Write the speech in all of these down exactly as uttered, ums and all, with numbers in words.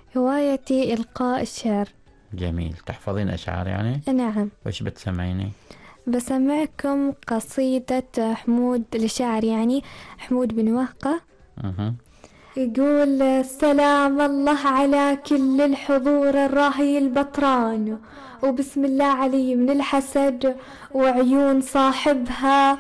هوايتي إلقاء الشعر. جميل. تحفظين أشعار يعني؟ نعم. وش بتسمعيني؟ بسمعكم قصيدة حمود لشاعر يعني حمود بن وهقة. أه. يقول: سلام الله على كل الحضور الراهي البطران، وبسم الله علي من الحسد وعيون صاحبها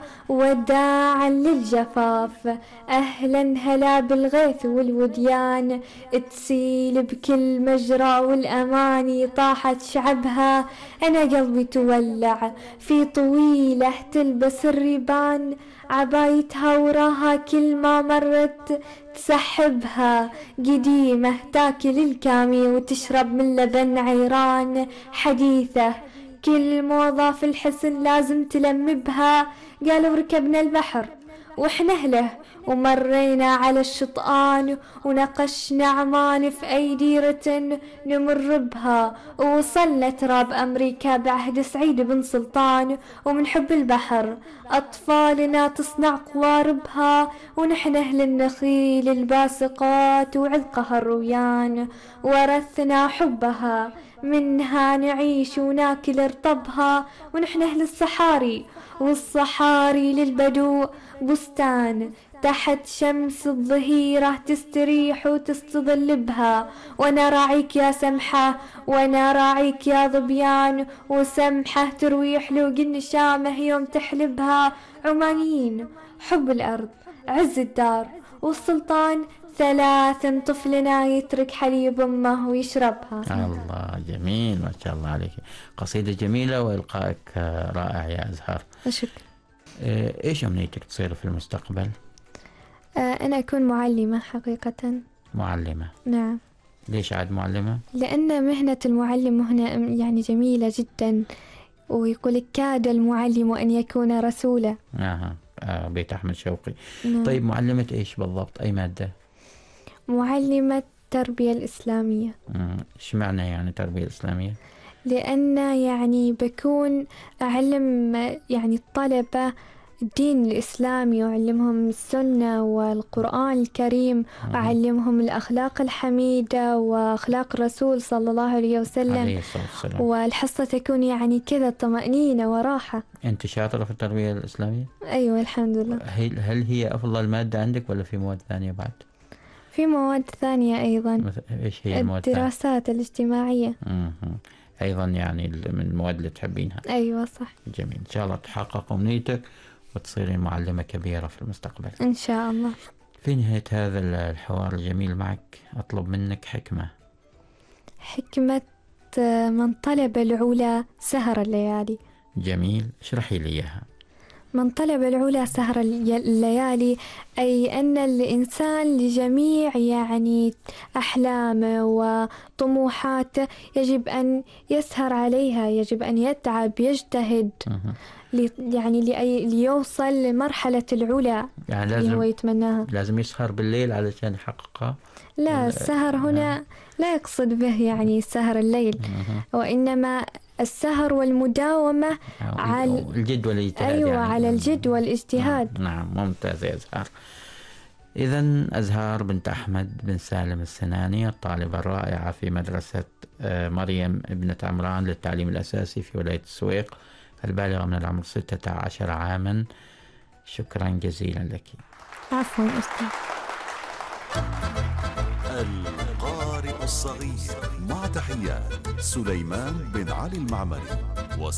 وداعا للجفاف. أهلا هلا بالغيث والوديان تسيل بكل مجرى والأماني طاحت شعبها. أنا قلبي تولع في طويلة تلبس الريبان، عبايتها وراها كل ما مرت تسحبها. قديمة تاكل الكامي وتشرب من لبن عيران، حديثة كل موضة في الحسن لازم تلمبها. قالوا ركبنا البحر واحنا اهله ومرينا على الشطآن، ونقشنا عمان في أي ديرة نمر بها، ووصلنا تراب أمريكا بعهد سعيد بن سلطان. ومن حب البحر أطفالنا تصنع قواربها، ونحن أهل النخيل الباسقات وعذقها الرويان، ورثنا حبها منها نعيش وناكل رطبها. ونحن أهل الصحاري والصحاري للبدو بستان، تحت شمس الظهيرة تستريح وتستظل بها. وانا راعيك يا سمحة وانا راعيك يا ظبيان، وسمحة تروي حلوق النشامة يوم تحلبها. عمانيين حب الأرض عز الدار والسلطان، ثلاث طفلنا يترك حليب أمه ويشربها. الله، جميل ما شاء الله عليك. قصيدة جميلة وإلقائك رائع يا أزهار. شكرا. إيش أمنيتك تصير في المستقبل؟ أنا أكون معلمة حقيقة. معلمة؟ نعم. ليش عاد معلمة؟ لأن مهنة المعلم مهنة يعني جميلة جدا، ويقول كاد المعلم أن يكون رسولا. آه. آه بيت أحمد شوقي. نعم. طيب معلمة إيش بالضبط؟ أي مادة؟ معلمة التربية الإسلامية. إيش معنى يعني تربية إسلامية؟ لأن يعني بكون أعلم يعني الطلبة الدين الإسلامي، وأعلمهم السنة والقرآن الكريم، وأعلمهم الأخلاق الحميدة وأخلاق الرسول صلى الله عليه وسلم عليه الصلاة والسلام. والحصة تكون يعني كذا طمأنينة وراحة. أنت شاطرة في التربية الإسلامية؟ أيوة الحمد لله. هل, هل هي أفضل مادة عندك ولا في مواد ثانية بعد؟ في مواد ثانية أيضا. إيش هي المواد؟ الدراسات الاجتماعية. مم. أيضا يعني من المواد اللي تحبينها. أيوة صح. جميل. إن شاء الله تحقق أمنيتك وتصيرين معلمة كبيرة في المستقبل إن شاء الله. في نهاية هذا الحوار الجميل معك أطلب منك حكمة. حكمة من طلب العلا سهر الليالي. جميل، اشرحي لي إياها. من طلب العلا سهر الليالي أي أن الإنسان لجميع يعني أحلامه وطموحاته يجب أن يسهر عليها، يجب أن يتعب يجتهد لي يعني لأي ليوصل لمرحلة العلا يعني اللي لازم هو يتمناها. لازم يسهر بالليل علشان يحققها؟ لا، السهر هنا لا يقصد به يعني سهر الليل، وإنما السهر والمداومة على الجد والاجتهاد. أيوة يعني. على الجد والاجتهاد. نعم ممتاز يا أزهار. إذن أزهار بنت أحمد بن سالم السناني، الطالبة الرائعة في مدرسة مريم ابنة عمران للتعليم الأساسي في ولاية السويق، البالغة من العمر ستة عشر عاما. شكرا جزيلا لك. عفوا أستاذ. القارئ الصغير، مع تحيات سليمان بن علي المعمري.